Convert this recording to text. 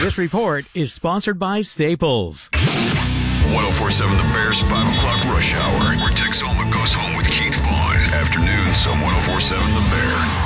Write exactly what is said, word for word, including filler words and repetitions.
This report is sponsored by Staples. one oh four point seven The Bear's five o'clock rush hour, where Texoma goes home with Keith Vaughn. Afternoons on one oh four point seven The Bear.